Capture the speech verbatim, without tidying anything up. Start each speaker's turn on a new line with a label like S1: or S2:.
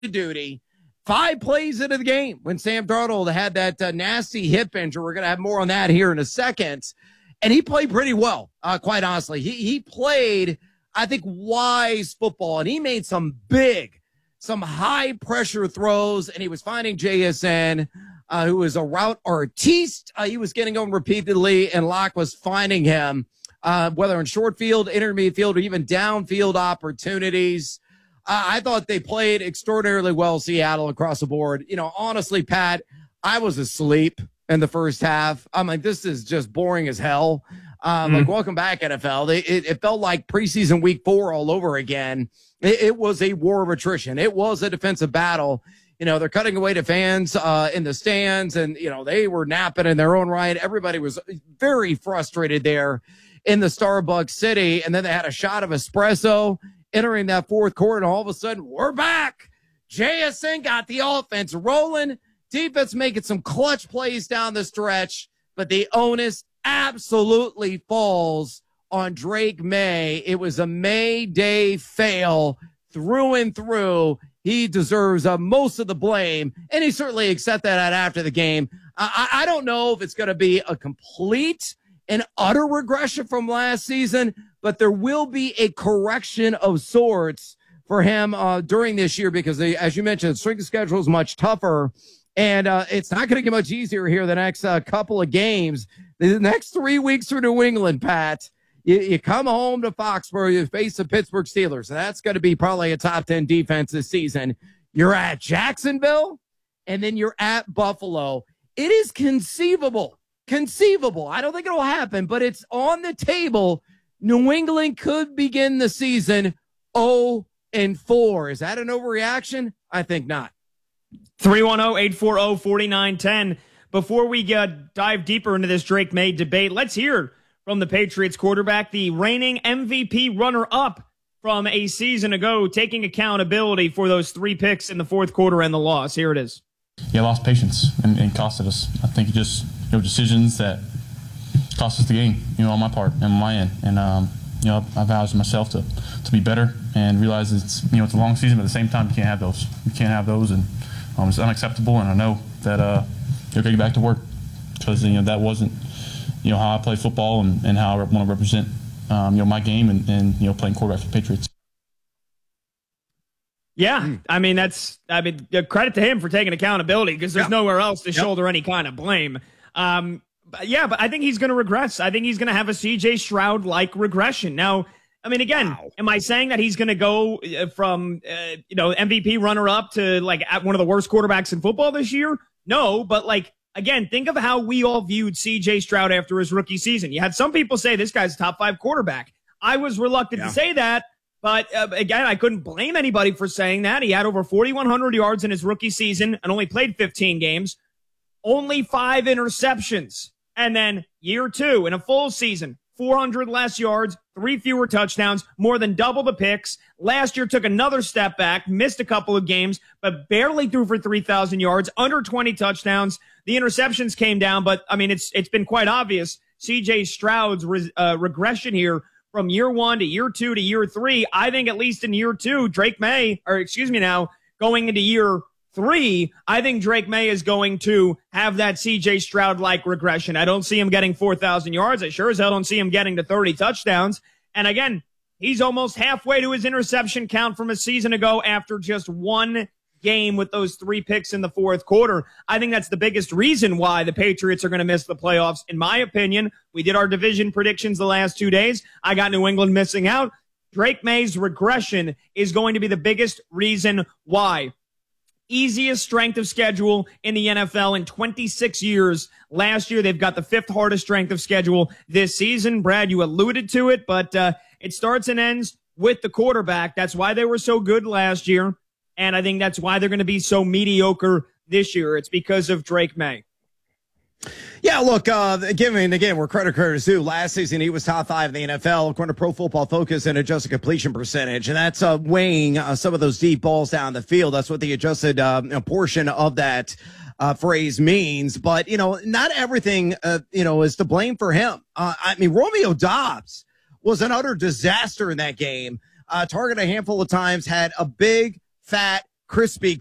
S1: duty. Five plays into the game when Sam Darnold had that uh, nasty hip injury. We're going to have more on that here in a second. And he played pretty well, uh, quite honestly. He he played, I think, wise football, and he made some big, some high-pressure throws, and he was finding J S N, uh, who was a route artiste. Uh, he was getting him repeatedly, and Locke was finding him, uh, whether in short field, intermediate field, or even downfield opportunities. Uh, I thought they played extraordinarily well, Seattle, across the board. You know, honestly, Pat, I was asleep in the first half. I'm like, this is just boring as hell. Um, mm. Like, welcome back, N F L. They, it, it felt like preseason week four all over again. It, it was a war of attrition. It was a defensive battle. You know, they're cutting away to fans uh, in the stands, and, you know, they were napping in their own right. Everybody was very frustrated there in the Starbucks City, and then they had a shot of espresso entering that fourth quarter, and all of a sudden, we're back. J S N got the offense rolling. Defense making some clutch plays down the stretch, but the onus absolutely falls on Drake Maye. It was a May Day fail through and through. He deserves uh, most of the blame, and he certainly accepted that after the game. I, I don't know if it's going to be a complete and utter regression from last season, but there will be a correction of sorts for him uh, during this year because, they, as you mentioned, the strength of schedule is much tougher. And uh, it's not going to get much easier here the next uh, couple of games. The next three weeks for New England, Pat, you, you come home to Foxborough, you face the Pittsburgh Steelers, and that's going to be probably a top ten defense this season. You're at Jacksonville, and then you're at Buffalo. It is conceivable, conceivable. I don't think it'll happen, but it's on the table. New England could begin the season oh and four. Is that an overreaction? I think not.
S2: three one zero, eight four zero, four nine one zero. Before we get, dive deeper into this Drake Maye debate, let's hear from the Patriots quarterback, the reigning M V P runner-up from a season ago, taking accountability for those three picks in the fourth quarter and the loss. Here it is.
S3: Yeah, lost patience and, and costed us. I think it just, you know, decisions that cost us the game, you know, on my part and on my end. And, um, you know, I vowed myself to, to be better and realize it's, you know, it's a long season, but at the same time, you can't have those. You can't have those, and um, it's unacceptable. And I know that uh, you're going to get back to work because, you know, that wasn't, you know, how I play football and, and how I want to represent, um, you know, my game and, and, you know, playing quarterback for the Patriots.
S2: Yeah, I mean, that's, I mean, credit to him for taking accountability because there's yep. nowhere else to yep. shoulder any kind of blame. Um, but yeah, but I think he's going to regress. I think he's going to have a C J Stroud-like regression. Now, I mean, again, wow. am I saying that he's going to go from, uh, you know, M V P runner-up to, like, at one of the worst quarterbacks in football this year? No, but, like, again, think of how we all viewed C J Stroud after his rookie season. You had some people say this guy's a top five quarterback. I was reluctant yeah. to say that. But, uh, again, I couldn't blame anybody for saying that. He had over forty-one hundred yards in his rookie season and only played fifteen games. Only five interceptions. And then year two, in a full season, four hundred less yards, three fewer touchdowns, more than double the picks. Last year took another step back, missed a couple of games, but barely threw for three thousand yards, under twenty touchdowns. The interceptions came down, but, I mean, it's it's been quite obvious. C J Stroud's re- uh, regression here from year one to year two to year three. I think at least in year two, Drake Maye, or excuse me now, going into year three, I think Drake Maye is going to have that C J Stroud-like regression. I don't see him getting four thousand yards. I sure as hell don't see him getting to thirty touchdowns. And again, he's almost halfway to his interception count from a season ago after just one game with those three picks in the fourth quarter. I think that's the biggest reason why the Patriots are going to miss the playoffs. In my opinion, we did our division predictions the last two days. I got New England missing out. Drake Maye's regression is going to be the biggest reason why. Easiest strength of schedule in the N F L in twenty-six years. Last year, they've got the fifth hardest strength of schedule this season. Brad, you alluded to it, but uh, it starts and ends with the quarterback. That's why they were so good last year. And I think that's why they're going to be so mediocre this year. It's because of Drake Maye.
S1: Yeah, look, uh, given, again, we're credit credit is due. Last season, he was top five in the N F L, according to Pro Football Focus, in adjusted completion percentage. And that's uh, weighing uh, some of those deep balls down the field. That's what the adjusted uh, portion of that uh, phrase means. But, you know, not everything, uh, you know, is to blame for him. Uh, I mean, Romeo Doubs was an utter disaster in that game. Uh, targeted a handful of times, had a big, fat crispy